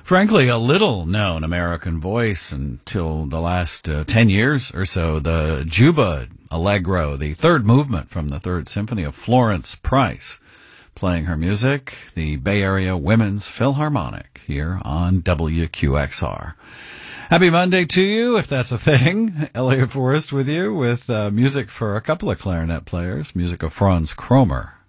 Frankly, a little-known American voice until the last 10 years or so, the Juba Allegro, the third movement from the Third Symphony of Florence Price, playing her music, the Bay Area Women's Philharmonic, here on WQXR. Happy Monday to you, if that's a thing. Elliot Forrest with you with music for a couple of clarinet players, music of Franz Kromer